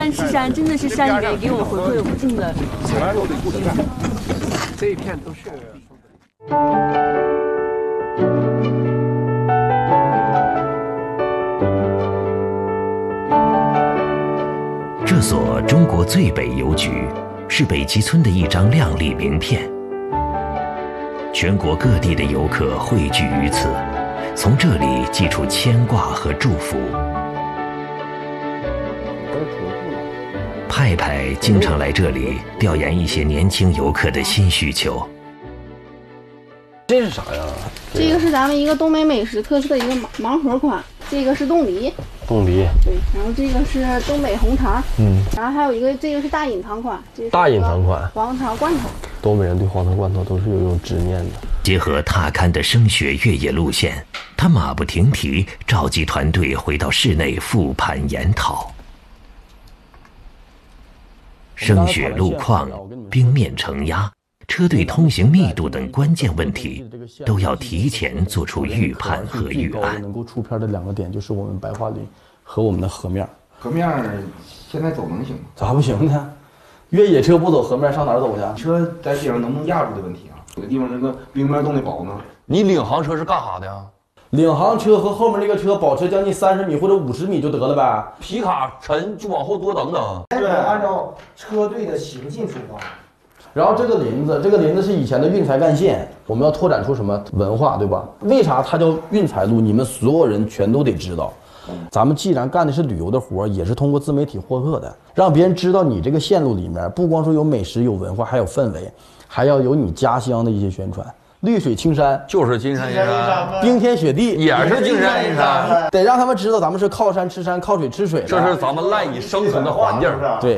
吃山真的是山里面给我回馈了无尽的。 这一片都是。 这所中国最北邮局是北极村的一张亮丽名片，全国各地的游客汇聚于此，从这里寄出牵挂和祝福。派派经常来这里调研一些年轻游客的新需求。 这是啥呀？ 这个是咱们一个东北美食特色的一个盲盒款，这个是冻梨。 冻梨。 对，然后这个是东北红肠。然后还有一个这个是大隐藏款，这是大隐藏款黄肠罐头。 东北人对黄肠罐头都是有一种执念的。 结合踏勘的升学越野路线，他马不停蹄召集团队回到室内复盘研讨。升雪路况、冰面承压、车队通行密度等关键问题，都要提前做出预判和预案。 能够出片的2个点就是我们白桦林和我们的河面。 河面现在走能行吗？ 咋不行呢？越野车不走河面上哪儿走去？ 车在地上能不能压住的问题啊？有的地方那个冰面冻得薄呢。 你领航车是干啥的呀？ 领航车和后面那个车保持将近30米或者50米就得了呗。 皮卡沉就往后多等等。 对，按照车队的行进出发。 然后这个林子是以前的运财干线，我们要拓展出什么文化，对吧？为啥它叫运财路？你们所有人全都得知道。咱们既然干的是旅游的活，也是通过自媒体获客的，让别人知道你这个线路里面不光说有美食、有文化，还有氛围，还要有你家乡的一些宣传。绿水青山就是金山银山， 冰天雪地也是金山银山， 得让他们知道咱们是靠山吃山、靠水吃水的， 这是咱们赖以生存的环境。 对。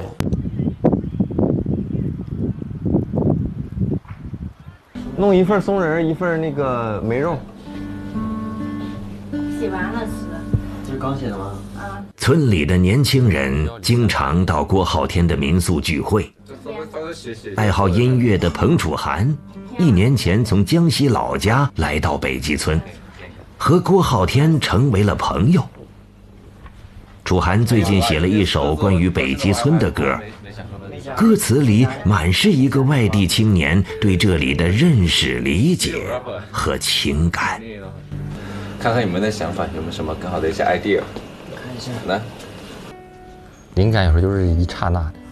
弄一份松仁，一份那个梅肉。 洗完了吃。 这是刚洗的吗？ 啊。 村里的年轻人经常到郭浩天的民宿聚会。爱好音乐的彭楚涵1年前从江西老家来到北极村，和郭浩天成为了朋友。楚涵最近写了一首关于北极村的歌，歌词里满是一个外地青年对这里的认识、理解和情感。 看看你们的想法，有没有什么更好的一些 idea？ 看一下， 来， 灵感有时候就是一刹那的。